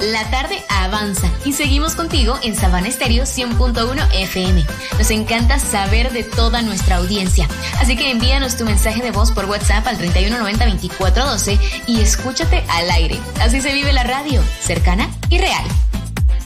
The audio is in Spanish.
La tarde avanza y seguimos contigo en Sabana Estéreo 100.1 FM. Nos encanta saber de toda nuestra audiencia, así que envíanos tu mensaje de voz por WhatsApp al 3190-2412 y escúchate al aire. Así se vive la radio, cercana y real.